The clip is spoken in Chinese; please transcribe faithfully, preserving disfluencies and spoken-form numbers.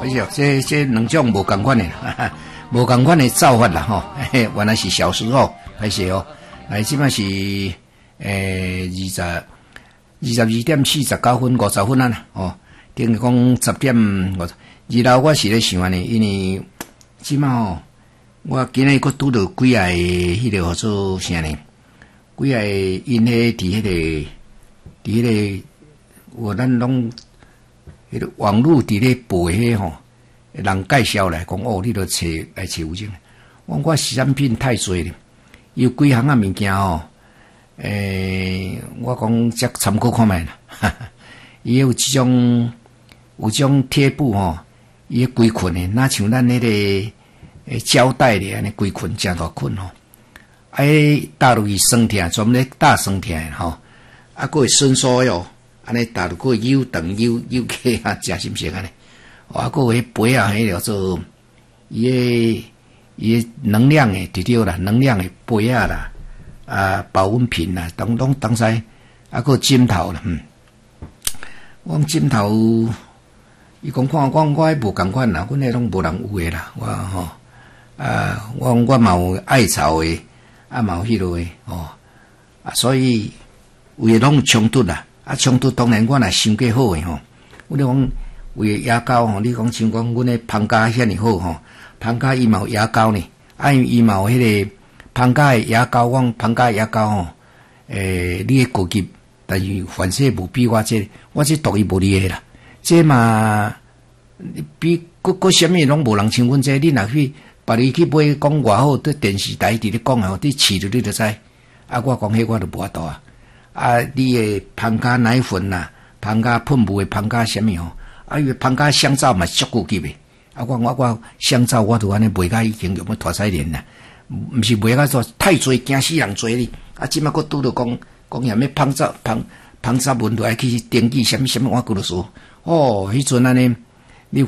而且这这两种无共款的，无共款的造法啦吼。原来是小时候，还是哦，哎，即摆是诶二十二十二点四十九分五十分啊啦，哦，等于讲十点五。二楼我是咧想安尼，因为即摆吼，我今日佫拄到几下迄个号做啥呢？几下因迄伫迄个伫迄个，我咱拢。迄个网络伫咧背迄吼，人介绍来讲哦，你著找来找有种。我我产品太多了，有几项啊物件吼，诶、欸，我讲则参考看觅啦。伊有即种有种贴布吼，伊规捆诶，哪像咱迄、那个诶胶带咧安尼规捆诚大捆吼，啊，搭落去酸疼，专门咧搭酸疼诶吼，啊，佫会伸缩哟。安尼打入过扭长扭扭起啊，真心实安尼。啊，个迄杯啊，迄叫做伊个伊个能量诶，对对啦，能量诶杯啊啦，啊保温瓶啦，当当当使啊个枕头啦，嗯，我枕头，伊讲看我我迄无共款啦，阮迄拢无人有诶啦，我吼啊，我我嘛有艾草诶，啊嘛有迄落诶，哦啊，所以有诶拢冲突啦。啊，冲突当然我若想过好诶吼，我咧讲为牙膏吼，你讲像讲阮咧芳家遐尼好吼，芳家伊嘛有牙膏呢，啊因为伊嘛有迄个芳家诶牙膏，我芳家牙膏吼，诶、欸，你诶高级，但是反正无比我这，我这独一无二诶啦，这嘛比各各啥物拢无人像阮这，你若去别你去买讲偌好，对电视台伫咧讲吼，你试着你就知，啊我讲迄我就无法度啊。啊，你诶芳家奶粉啦，芳家喷雾诶芳家啥物吼？啊，伊芳家香皂嘛足高级诶。啊，我我我香皂我都安尼卖甲已经用要脱彩莲啦，毋是卖甲做太多惊死人做哩。啊，即摆佫拄着讲讲遐物芳皂芳芳皂文都爱去登记啥物啥物，我佫著说，哦，迄阵安尼